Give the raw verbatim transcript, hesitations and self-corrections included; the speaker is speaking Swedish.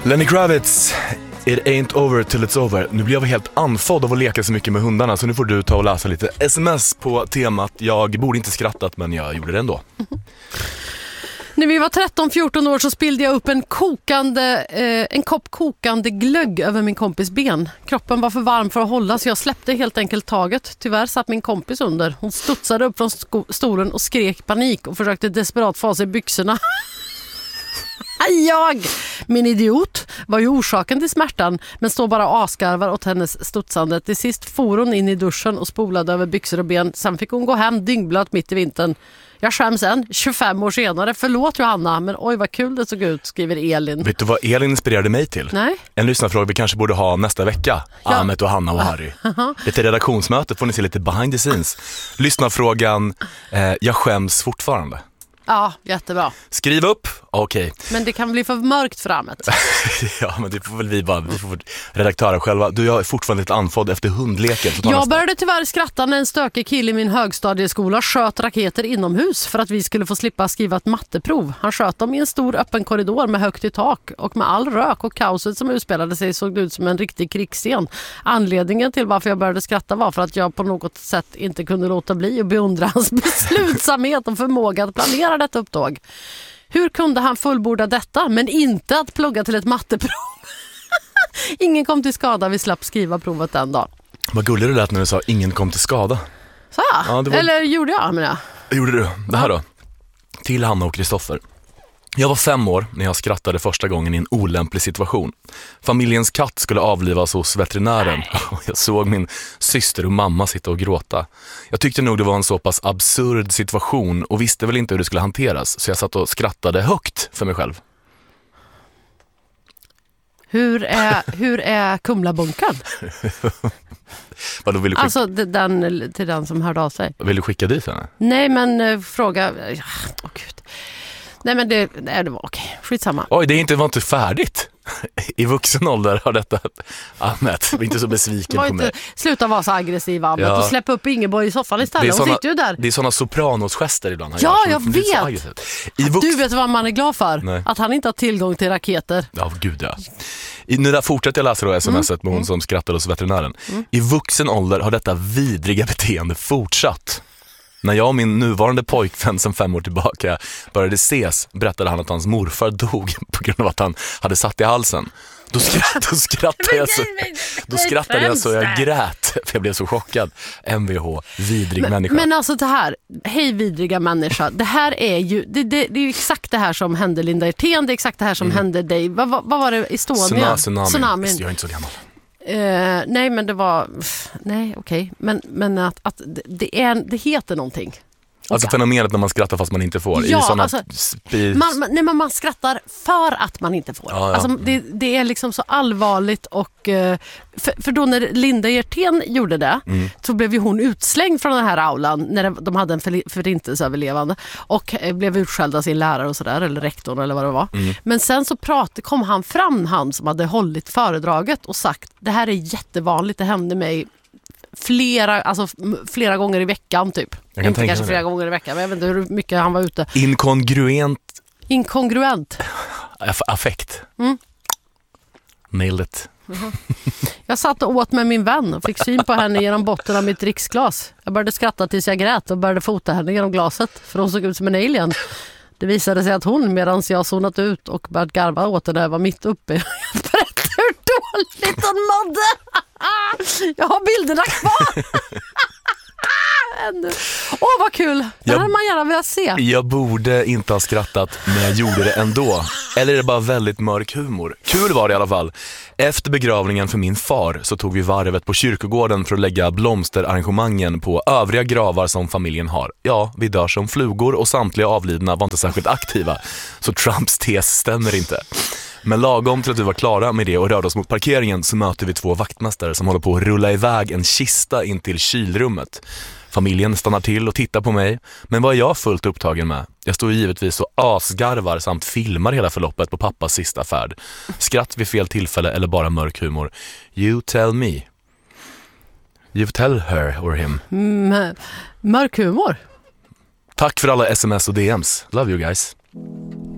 Lenny Kravitz, It ain't over till it's over. Nu blir jag helt andfådd av att leka så mycket med hundarna, så nu får du ta och läsa lite sms på temat jag borde inte skrattat, men jag gjorde det ändå. När vi var tretton fjorton år så spillde jag upp en kokande eh, en kopp kokande glögg över min kompis ben. Kroppen var för varm för att hålla, så jag släppte helt enkelt taget. Tyvärr satt min kompis under. Hon studsade upp från sko- stolen och skrek panik och försökte desperat få av sig byxorna. Jag, min idiot, var ju orsaken till smärtan, men står bara asgarvar åt hennes studsande. Till sist for hon in i duschen och spolade över byxor och ben. Sen fick hon gå hem dyngblöt mitt i vintern. Jag skäms än, tjugofem år senare. Förlåt Johanna, men oj vad kul det såg ut, skriver Elin. Vet du vad Elin inspirerade mig till? Nej. En lyssnarfråga vi kanske borde ha nästa vecka. Ja. Ahmet och Hanna och Harry. Lite redaktionsmöte, får ni se lite behind the scenes. Lyssnarfrågan, eh, jag skäms fortfarande. Ja, jättebra. Skriv upp, okej. Okay. Men det kan bli för mörkt framåt. Ja, men det får väl vi bara, vi får redaktörer själva. Du, jag är fortfarande lite andfådd efter hundleken. Jag nästa. började tyvärr skratta när en stökig kille i min högstadieskola sköt raketer inomhus för att vi skulle få slippa skriva ett matteprov. Han sköt dem i en stor öppen korridor med högt i tak, och med all rök och kaoset som utspelade sig såg det ut som en riktig krigsscen. Anledningen till varför jag började skratta var för att jag på något sätt inte kunde låta bli och beundra hans beslutsamhet och förmåga att planera detta upptåg. Hur kunde han fullborda detta, men inte att plugga till ett matteprov? Ingen kom till skada, vi slapp skriva provet den dagen. Vad gullig du lät när du sa ingen kom till skada. Så ja, var... eller gjorde jag? Men jag... Gjorde du? Det här då? Till Hanna och Kristoffer. Jag var fem år när jag skrattade första gången i en olämplig situation. Familjens katt skulle avlivas hos veterinären. Nej. Jag såg min syster och mamma sitta och gråta. Jag tyckte nog det var en så pass absurd situation och visste väl inte hur det skulle hanteras. Så jag satt och skrattade högt för mig själv. Hur är, hur är Kumlabunken? Vadå, vill du skicka... Alltså den, till den som hörde av sig. Vill du skicka dit henne? Nej, men uh, fråga... Åh oh, gud. Nej, men det, nej, det var okej. Skitsamma. Oj, det är inte, var inte färdigt. I vuxen ålder har detta... Ahmet, var inte så besviken på mig. Sluta vara så aggressiv, Ahmet. Ja. Och släpp upp Ingeborg i soffan istället. Hon såna, sitter ju där. Det är såna sopranos-gester ibland. Han ja, gör, jag vet. I vux... Du vet vad man är glad för? Nej. Att han inte har tillgång till raketer. Ja, gud ja. I, nu där fortsätter jag läsa då smset mm. med hon som skrattade hos veterinären. Mm. I vuxen ålder har detta vidriga beteende fortsatt. När jag och min nuvarande pojkvän som fem år tillbaka började ses, berättade han att hans morfar dog på grund av att han hade satt i halsen. Då skrattade, då skrattade jag så, då skrattade jag så jag grät, för jag blev så chockad. M V H, vidrig men, människa. Men alltså det här, hej vidriga människa, det här är ju, det, det, det är ju exakt det här som hände Linda Ertén, det är exakt det här som mm. hände dig. Vad, vad, vad var det? Estonia? Tsunami. Tsunami. Jag är inte så gammal. Uh, nej, men det var, nej okej, okay. men, men att, att det, är, det heter någonting. Alltså fenomenet när man skrattar fast man inte får. Ja, I såna alltså, sp- man, man, nej, men man skrattar för att man inte får. Ja, ja. Alltså, det, det är liksom så allvarligt. Och för, för då när Linda Ertén gjorde det mm. så blev ju hon utslängd från den här aulan när de hade en förintelseöverlevande och blev utskälld av sin lärare och sådär, eller rektorn eller vad det var. Mm. Men sen så prat, kom han fram, han som hade hållit föredraget, och sagt, det här är jättevanligt, det hände mig flera, alltså flera gånger i veckan typ. Jag inte kanske flera gånger i veckan, men jag vet inte hur mycket han var ute. Inkongruent. Inkongruent. Affekt. Mm. Nailed it. Mm-hmm. Jag satt och åt med min vän och fick syn på henne genom botten av mitt dricksglas. Jag började skratta tills jag grät och började fota henne genom glaset, för hon såg ut som en alien. Det visade sig att hon, medan jag zonat ut och började garva åt henne, var mitt uppe. Jag berättade hur dåligt hon mådde. Jag har bilderna kvar. Åh, vad kul. Det jag, hade man gärna velat se. Jag borde inte ha skrattat, men jag gjorde det ändå. Eller är det bara väldigt mörk humor? Kul var det i alla fall. Efter begravningen för min far så tog vi varvet på kyrkogården för att lägga blomsterarrangemangen på övriga gravar som familjen har. Ja, vi dör som flugor och samtliga avlidna var inte särskilt aktiva. Så Trumps tes stämmer inte. Men lagom till att vi var klara med det och rörde oss mot parkeringen så möter vi två vaktmästare som håller på att rulla iväg en kista in till kylrummet. Familjen stannar till och tittar på mig, men vad är jag fullt upptagen med? Jag står givetvis och asgarvar samt filmar hela förloppet på pappas sista färd. Skratt vid fel tillfälle eller bara mörk humor? You tell me. You tell her or him. Mm, mörk humor. Tack för alla sms och D Ms. Love you guys.